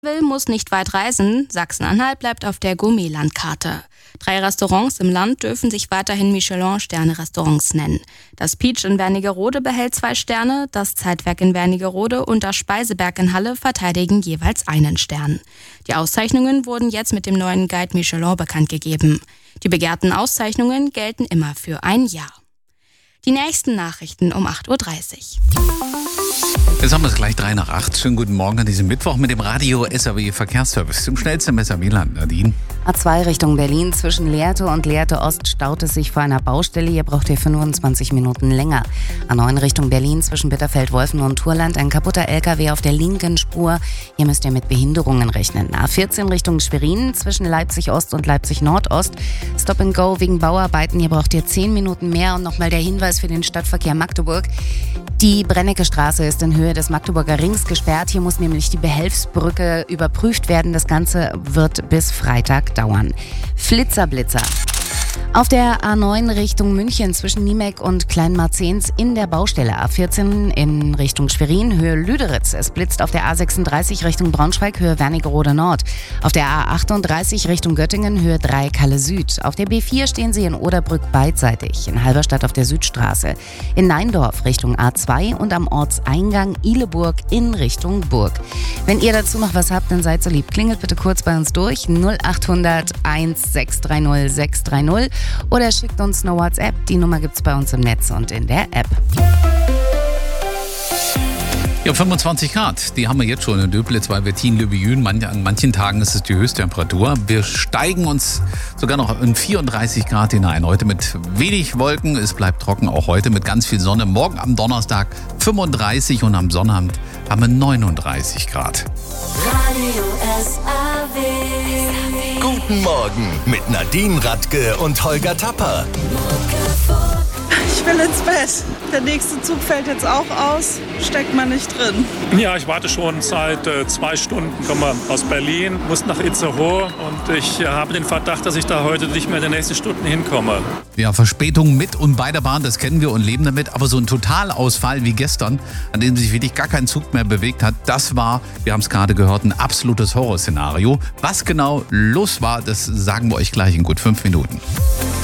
Will, muss nicht weit reisen. Sachsen-Anhalt bleibt auf der Gourmet-Landkarte. 3 Restaurants im Land dürfen sich weiterhin Michelin-Sterne-Restaurants nennen. Das Peach in Wernigerode behält 2 Sterne, das Zeitwerk in Wernigerode und das Speiseberg in Halle verteidigen jeweils einen Stern. Die Auszeichnungen wurden jetzt mit dem neuen Guide Michelin bekannt gegeben. Die begehrten Auszeichnungen gelten immer für ein Jahr. Die nächsten Nachrichten um 8.30 Uhr. Jetzt haben wir es gleich 3 nach 8. Schönen guten Morgen an diesem Mittwoch mit dem Radio SAW Verkehrsservice. Zum schnellsten SAW-Land, Nadine. A2 Richtung Berlin zwischen Lehrte und Lehrte Ost staut es sich vor einer Baustelle. Hier braucht ihr 25 Minuten länger. A9 Richtung Berlin zwischen Bitterfeld-Wolfen und Turland ein kaputter LKW auf der linken Spur. Hier müsst ihr mit Behinderungen rechnen. A14 Richtung Schwerin zwischen Leipzig Ost und Leipzig Nordost. Stop and Go wegen Bauarbeiten. Hier braucht ihr 10 Minuten mehr. Und nochmal der Hinweis für den Stadtverkehr Magdeburg. Die Brennecke-Straße ist in Höhe des Magdeburger Rings gesperrt. Hier muss nämlich die Behelfsbrücke überprüft werden. Das Ganze wird bis Freitag dauern. Flitzer-Blitzer. Auf der A9 Richtung München zwischen Niemek und Kleinmarzens in der Baustelle. A14 in Richtung Schwerin, Höhe Lüderitz. Es blitzt auf der A36 Richtung Braunschweig, Höhe Wernigerode Nord. Auf der A38 Richtung Göttingen, Höhe 3 Kalle Süd. Auf der B4 stehen sie in Oderbrück beidseitig. In Halberstadt auf der Südstraße. In Neindorf Richtung A2 und am Ortseingang Ihleburg in Richtung Burg. Wenn ihr dazu noch was habt, dann seid so lieb. Klingelt bitte kurz bei uns durch. 0800 1630 630. Oder schickt uns eine WhatsApp. Die Nummer gibt's bei uns im Netz und in der App. Ja, 25 Grad, die haben wir jetzt schon in Döblitz, bei Wettin, Lübejün. An manchen Tagen ist es die Höchsttemperatur. Wir steigen uns sogar noch in 34 Grad hinein. Heute mit wenig Wolken, es bleibt trocken, auch heute mit ganz viel Sonne. Morgen am Donnerstag 35 und am Sonnabend haben wir 39 Grad. Radio SAW. Guten Morgen mit Nadine Radke und Holger Tapper. Ich will ins Bett. Der nächste Zug fällt jetzt auch aus. Steckt man nicht drin. Ja, ich warte schon seit 2 Stunden. Komme aus Berlin, muss nach Itzehoe und ich habe den Verdacht, dass ich da heute nicht mehr in den nächsten Stunden hinkomme. Ja, Verspätung mit und bei der Bahn, das kennen wir und leben damit. Aber so ein Totalausfall wie gestern, an dem sich wirklich gar kein Zug mehr bewegt hat, das war, wir haben es gerade gehört, ein absolutes Horrorszenario. Was genau los war, das sagen wir euch gleich in gut 5 Minuten.